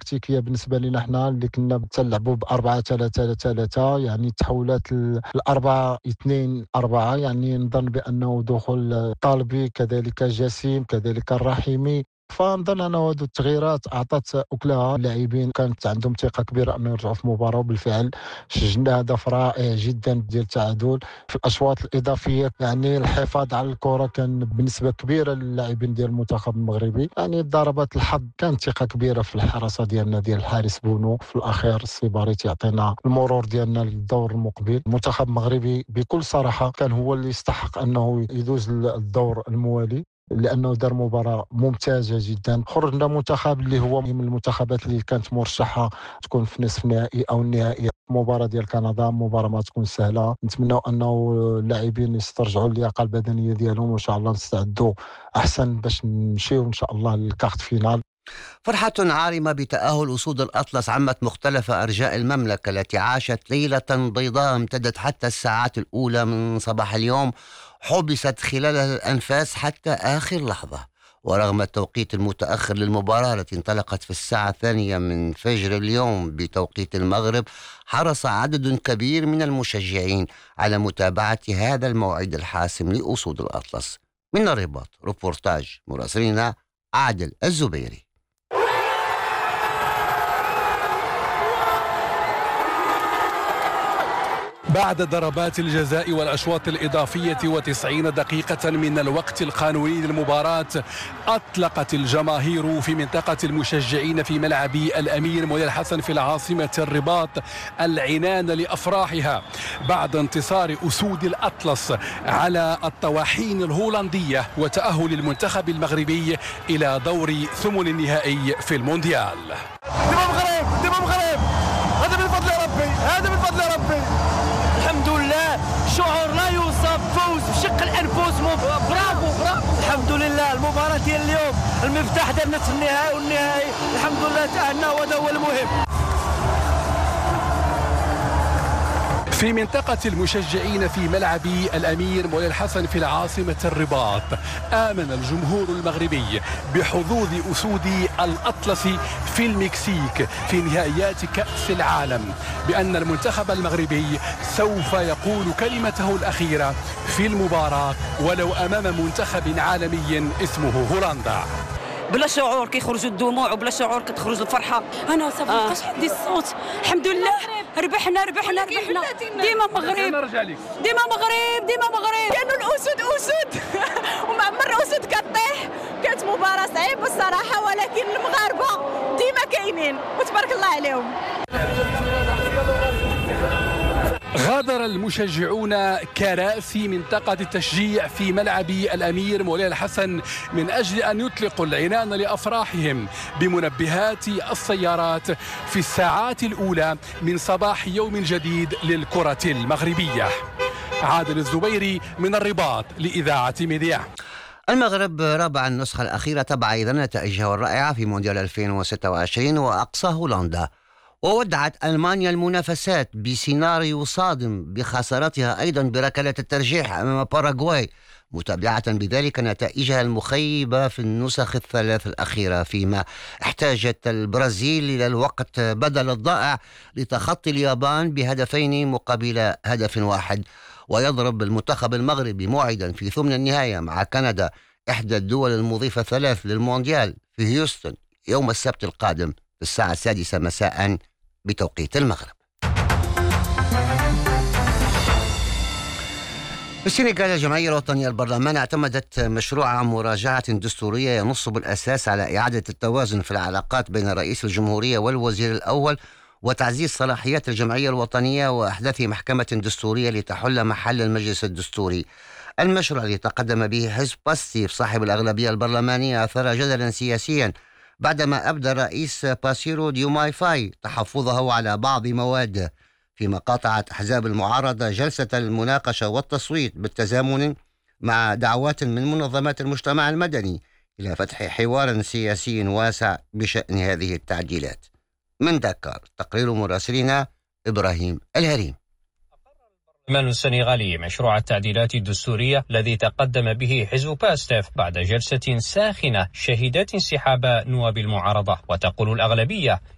تكتيكيه بالنسبه لنا حنا اللي كنا تنلعبوا ب 4-3-3 يعني تحولات ل 4-2-4 يعني نظن بانه دخول طالبي كذلك جسيم كذلك الرحيمي فنظن أن هذو التغييرات أعطت أكلها اللاعبين كانت عندهم ثقة كبيرة أنه يرجعوا في المباراة وبالفعل سجلنا هدف رائع جدا ديال التعادل في الأشواط الإضافية يعني الحفاظ على الكرة كان بنسبة كبيرة للاعبين ديال المنتخب المغربي يعني ضربات الحظ كانت ثقة كبيرة في الحراسة ديالنا ديال الحارس بونو في الأخير السيباري يعطينا المرور ديالنا للدور المقبل المنتخب المغربي بكل صراحة كان هو اللي يستحق أنه يدوز الدور الموالي لانه دار مباراه ممتازه جدا خرجنا منتخب اللي هو من المنتخبات اللي كانت مرشحه تكون في نصف النهائي او النهائي المباراه ديال كندا مباراه ما تكون سهله نتمنوا انه اللاعبين يسترجعوا اللياقه البدنيه ديالهم وان شاء الله نستعدوا احسن باش نمشيو ان شاء الله للكارت فينال. فرحة عارمة بتأهل أسود الأطلس عمت مختلف أرجاء المملكة التي عاشت ليلة بيضاء امتدت حتى الساعات الأولى من صباح اليوم حبست خلالها الأنفاس حتى آخر لحظة ورغم التوقيت المتأخر للمباراة التي انطلقت في الساعة 2 من فجر اليوم بتوقيت المغرب حرص عدد كبير من المشجعين على متابعة هذا الموعد الحاسم لأسود الأطلس. من الرباط روبورتاج مراسلنا عادل الزبيري. بعد ضربات الجزاء والأشواط الإضافية و90 دقيقة من الوقت القانوني للمباراة أطلقت الجماهير في منطقة المشجعين في ملعب الأمير مولاي الحسن في العاصمة الرباط العنان لأفراحها بعد انتصار أسود الأطلس على الطواحين الهولندية وتأهل المنتخب المغربي إلى دور ثمن النهائي في المونديال. ديما مغرب هذا من فضل ربي هذا من فضل ربي الحمد لله شعور لا يوصف فوز بشق الانفس برافو الحمد لله المباراه ديال اليوم المفتاح ديال نصف النهائي والنهائي الحمد لله تاهلنا وهذا هو المهم. في منطقة المشجعين في ملعب الأمير مولاي الحسن في العاصمة الرباط آمن الجمهور المغربي بحظوظ أسود الأطلس في المكسيك في نهائيات كأس العالم بأن المنتخب المغربي سوف يقول كلمته الأخيرة في المباراة ولو أمام منتخب عالمي اسمه هولندا. بلا شعور كيخرجوا الدموع وبلا شعور كتخرج الفرحه. انا صافي مابقاش عندي الصوت الحمد لله ربحنا ديما مغرب كانوا الاسود ومعمر الاسود كطيح كانت مباراه صعيبه الصراحه ولكن المغاربه ديما كاينين وتبارك الله عليهم. غادر المشجعون كراسي منطقة التشجيع في ملعب الأمير مولاي الحسن من أجل أن يطلقوا العنان لأفراحهم بمنبهات السيارات في الساعات الأولى من صباح يوم جديد للكرة المغربية. عادل الزبيري من الرباط لإذاعة مذياع. المغرب رابع النسخة الأخيرة تبع إذا نتائجها الرائعة في مونديال 2026 وأقصى هولندا وودعت ألمانيا المنافسات بسيناريو صادم بخسارتها أيضا بركلة الترجيح أمام باراغواي متابعة بذلك نتائجها المخيبة في النسخ الثلاث الأخيرة فيما احتاجت البرازيل إلى الوقت بدل الضائع لتخطي اليابان بهدفين مقابل هدف واحد ويضرب المنتخب المغربي موعدا في ثمن النهاية مع كندا إحدى الدول المضيفة 3 للمونديال في هيوستن يوم السبت القادم في الساعة 6 مساء بتوقيت المغرب. في السنغال الجمعية الوطنية البرلمان اعتمدت مشروع مراجعة دستورية ينص بالأساس على إعادة التوازن في العلاقات بين رئيس الجمهورية والوزير الأول وتعزيز صلاحيات الجمعية الوطنية وإحداث محكمة دستورية لتحل محل المجلس الدستوري. المشروع الذي تقدم به حزب باستيف صاحب الأغلبية البرلمانية أثار جدلا سياسيا بعدما أبدى الرئيس باسيرو ديوماي فاي تحفظه على بعض مواده فيما قاطعت أحزاب المعارضة جلسة المناقشة والتصويت بالتزامن مع دعوات من منظمات المجتمع المدني إلى فتح حوار سياسي واسع بشأن هذه التعديلات. من دكار تقرير مراسلنا إبراهيم الهريم. البرلمان السنغالي مشروع التعديلات الدستورية الذي تقدم به حزب باستيف بعد جلسة ساخنة شهدت انسحاب نواب المعارضة وتقول الأغلبية